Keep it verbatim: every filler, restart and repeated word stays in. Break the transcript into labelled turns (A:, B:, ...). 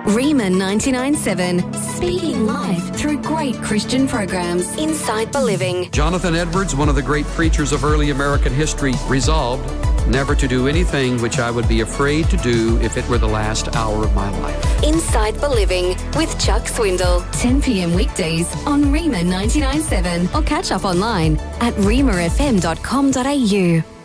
A: Rima ninety-nine point seven, speaking life through great Christian programs. Inside Believing.
B: Jonathan Edwards, one of the great preachers of early American history, resolved never to do anything which I would be afraid to do if it were the last hour of my life.
A: Inside Believing with Chuck Swindle. ten p.m. weekdays on Rima ninety-nine point seven or catch up online at rima f m dot com dot a u.